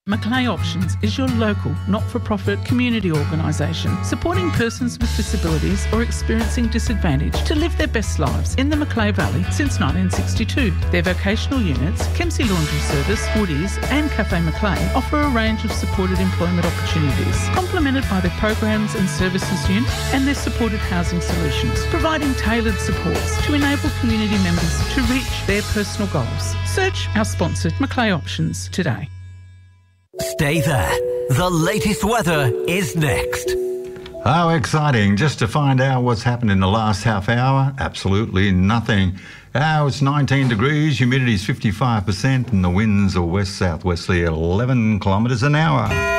Macleay Options is your local, not-for-profit community organisation supporting persons with disabilities or experiencing disadvantage to live their best lives in the Macleay Valley since 1962. Their vocational units, Kempsey Laundry Service, Woodies and Cafe Macleay offer a range of supported employment opportunities, complemented by their programs and services unit and their supported housing solutions, providing tailored supports to enable community members to reach their personal goals. Search our sponsored Macleay Options today. Stay there. The latest weather is next. How exciting. Just to find out what's happened in the last half hour, absolutely nothing. Now it's 19 degrees, humidity is 55% and the winds are west-southwesterly 11 kilometres an hour.